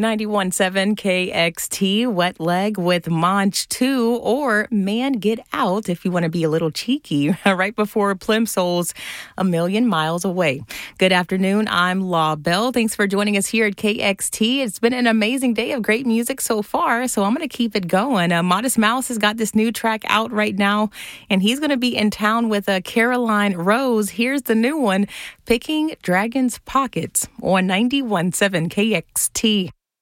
91.7 KXT, Wet Leg with Monch 2, or Man Get Out if you want to be a little cheeky, right before Plimsoll's A Million Miles Away. Good afternoon, I'm Law Bell. Thanks for joining us here at KXT. It's been an amazing day of great music so far, so I'm going to keep it going. Modest Mouse has got this new track out right now, and he's going to be in town with Caroline Rose. Here's the new one, Picking Dragon's Pockets on 91.7 KXT.